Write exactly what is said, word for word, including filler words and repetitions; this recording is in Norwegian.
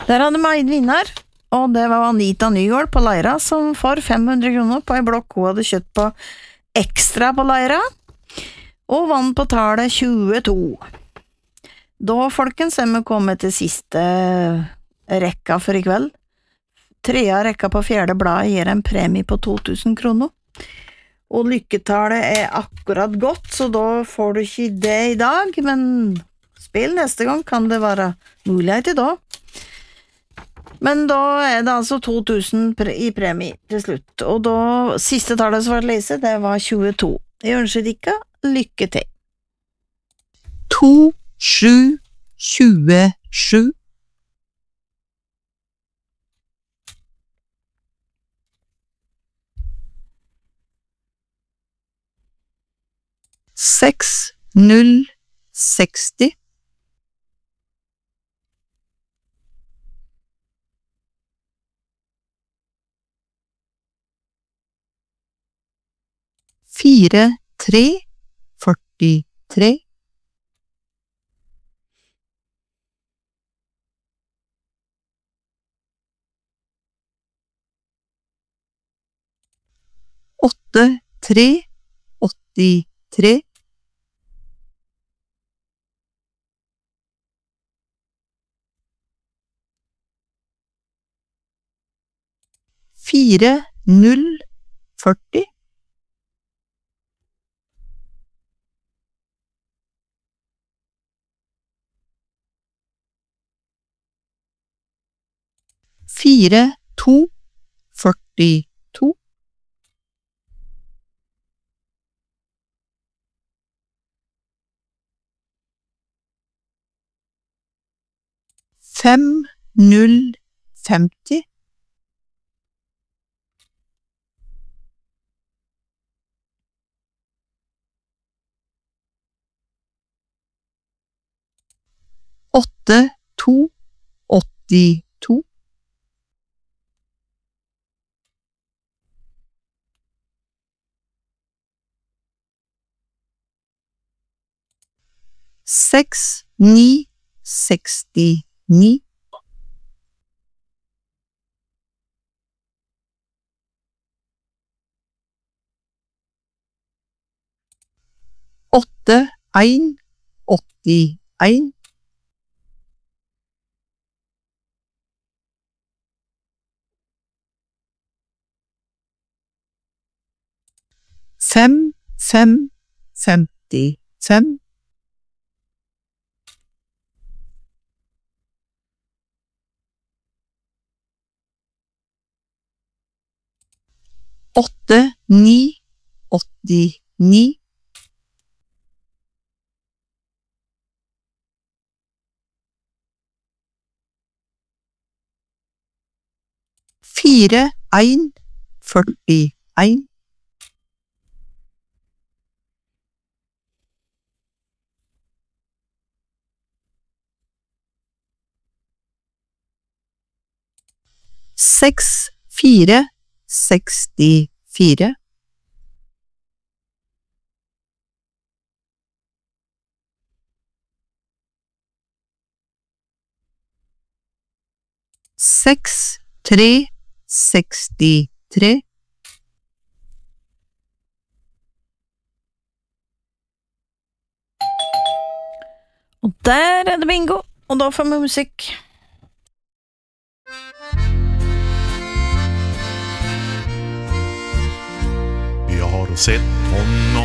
Der hadde vi en vinner, og det var Anita Nygaard på Leira, som får fem hundre kroner på en blokk hun hadde kjøpt på ekstra på Leira, og vann på tallet tjueto. Da, folkens, er vi kommet til siste rekka for i kveld. Trea rekka på fjerde blad gir en premie på to tusen kroner. Og lykketallet er akkurat godt, så da får du ikke det i dag, men spill neste gang kan det være mulighet i dag. Men da er det altså to tusen i premie til slutt, og da siste tallet som var lese, det var tjueto. Jeg ønsker dere lykke til. To, sju, tjuesju. Seks, null, seksti. Fire, tre, førtitre. Åtte, tre, åttitre. Fire, null, førti. Fire, to, førtito. Fem, null, femti. Åtte, to, åttito. Seks, ni, sekstini. Åtte, en, åttien. Fem, fem, femtifem. Åtte, ni, åttini. Fire, en, førtien. Seks, fire, sekstifire. Seks, tre, sekstitre. Og der er det bingo, og da får vi musikk. Jag har sett honom